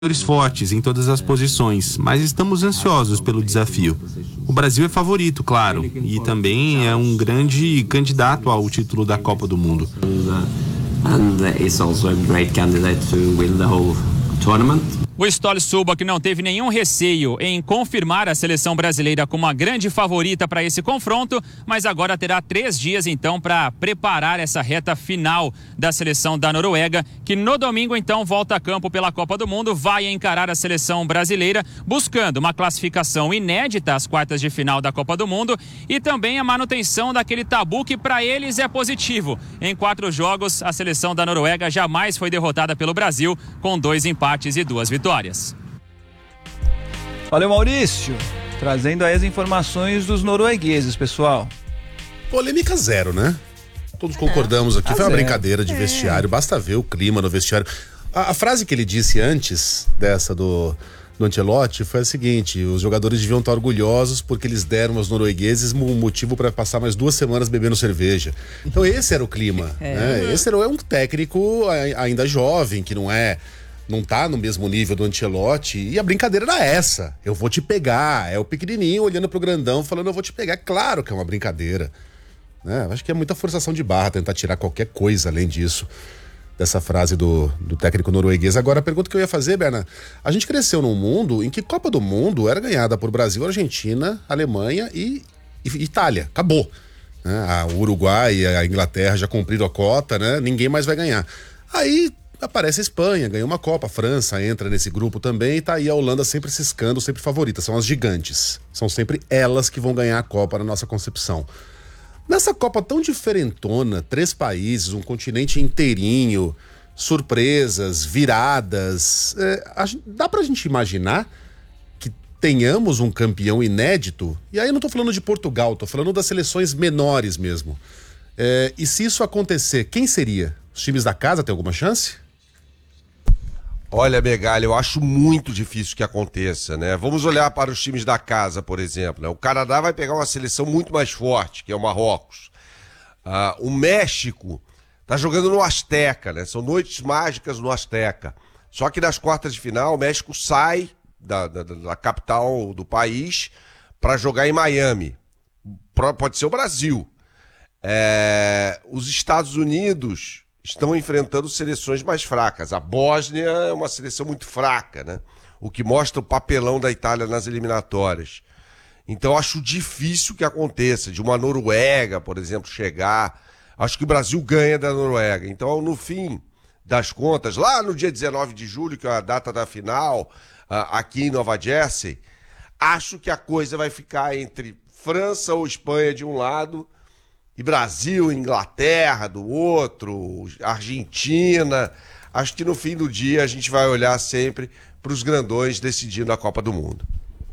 fortes em todas as posições, mas estamos ansiosos pelo desafio. O Brasil é favorito, claro, e também é um grande candidato ao título da Copa do Mundo. And is also a great candidate to win the whole tournament. O Ståle Solbakken não teve nenhum receio em confirmar a seleção brasileira como a grande favorita para esse confronto, mas agora terá 3 dias então para preparar essa reta final da seleção da Noruega, que no domingo então volta a campo pela Copa do Mundo, vai encarar a seleção brasileira buscando uma classificação inédita às quartas de final da Copa do Mundo e também a manutenção daquele tabu que para eles é positivo. Em 4 jogos, a seleção da Noruega jamais foi derrotada pelo Brasil, com 2 empates e 2 vitórias. Valeu, Maurício, trazendo aí as informações dos noruegueses, pessoal. Polêmica zero, né? Todos concordamos aqui, foi uma brincadeira de vestiário, basta ver o clima no vestiário. A frase que ele disse antes dessa do Ancelotti foi a seguinte: os jogadores deviam estar orgulhosos porque eles deram aos noruegueses um motivo para passar mais 2 semanas bebendo cerveja. Então esse era o clima, né? Esse era um técnico ainda jovem, que não tá no mesmo nível do Ancelotti, e a brincadeira era essa: eu vou te pegar. É o pequenininho olhando pro grandão falando eu vou te pegar. Claro que é uma brincadeira, né? Acho que é muita forçação de barra tentar tirar qualquer coisa além disso, dessa frase do técnico norueguês. Agora a pergunta que eu ia fazer, Berna: a gente cresceu num mundo em que Copa do Mundo era ganhada por Brasil, Argentina, Alemanha e Itália, acabou, né? O Uruguai e a Inglaterra já cumpriram a cota, né? Ninguém mais vai ganhar. Aí aparece a Espanha, ganhou uma Copa, a França entra nesse grupo também, e tá aí a Holanda sempre ciscando, sempre favorita. São as gigantes, são sempre elas que vão ganhar a Copa na nossa concepção. Nessa Copa tão diferentona, 3 países, um continente inteirinho, surpresas, viradas, dá pra gente imaginar que tenhamos um campeão inédito? E aí eu não tô falando de Portugal, tô falando das seleções menores mesmo. E se isso acontecer, quem seria? Os times da casa têm alguma chance? Olha, Megali, eu acho muito difícil que aconteça, né? Vamos olhar para os times da casa, por exemplo, né? O Canadá vai pegar uma seleção muito mais forte, que é o Marrocos. O México tá jogando no Azteca, né? São noites mágicas no Azteca. Só que nas quartas de final, o México sai da capital do país para jogar em Miami. Pode ser o Brasil. Os Estados Unidos estão enfrentando seleções mais fracas. A Bósnia é uma seleção muito fraca, né? O que mostra o papelão da Itália nas eliminatórias. Então acho difícil que aconteça, de uma Noruega, por exemplo, chegar. Acho que o Brasil ganha da Noruega. Então, no fim das contas, lá no dia 19 de julho, que é a data da final, aqui em Nova Jersey, acho que a coisa vai ficar entre França ou Espanha de um lado e Brasil, Inglaterra do outro, Argentina. Acho que no fim do dia a gente vai olhar sempre para os grandões decidindo a Copa do Mundo.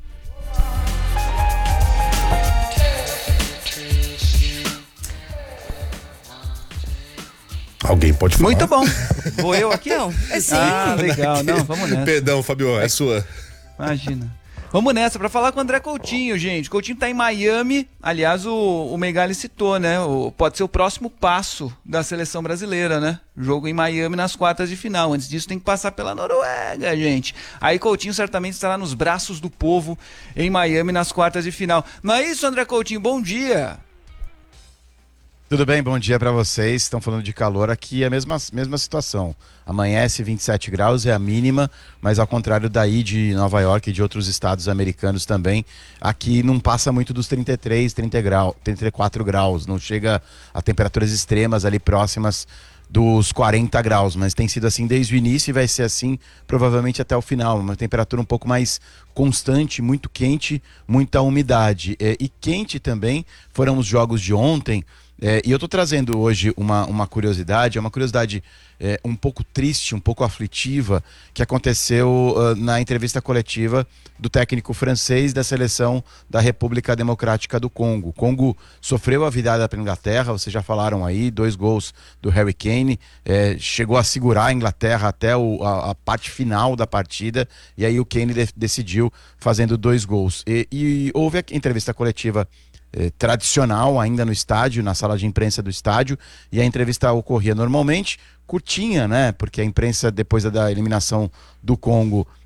Alguém pode falar? Muito bom. Vou eu aqui? Não, é sim. Ah, legal. Não, vamos nessa. Perdão, Fabio, é sua. Imagina. Vamos nessa, para falar com o André Coutinho, gente. O Coutinho tá em Miami. Aliás, o Megali citou, né? Pode ser o próximo passo da seleção brasileira, né? Jogo em Miami nas quartas de final. Antes disso tem que passar pela Noruega, gente. Aí Coutinho certamente estará nos braços do povo em Miami nas quartas de final. Não é isso, André Coutinho? Bom dia. Tudo bem, bom dia para vocês. Estão falando de calor aqui, é a mesma situação. Amanhece 27 graus, é a mínima, mas ao contrário daí de Nova York e de outros estados americanos também, aqui não passa muito dos 33, 34 graus, não chega a temperaturas extremas ali próximas dos 40 graus, mas tem sido assim desde o início e vai ser assim provavelmente até o final, uma temperatura um pouco mais constante, muito quente, muita umidade. E quente também foram os jogos de ontem. E eu estou trazendo hoje uma curiosidade, um pouco triste, um pouco aflitiva, que aconteceu na entrevista coletiva do técnico francês da seleção da República Democrática do Congo. O Congo sofreu a virada para a Inglaterra, vocês já falaram aí, 2 gols do Harry Kane, chegou a segurar a Inglaterra até a parte final da partida, e aí o Kane decidiu fazendo 2 gols. E houve a entrevista coletiva tradicional ainda no estádio, na sala de imprensa do estádio, e a entrevista ocorria normalmente curtinha, né? Porque a imprensa, depois da eliminação do Congo,